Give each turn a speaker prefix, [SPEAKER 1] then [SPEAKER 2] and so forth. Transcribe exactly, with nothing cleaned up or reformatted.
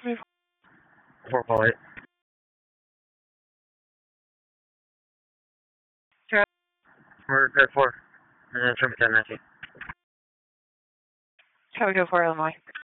[SPEAKER 1] four four eight.
[SPEAKER 2] Sure.
[SPEAKER 1] We're at four. And then from ten nineteen.
[SPEAKER 2] Charlie go for Illinois.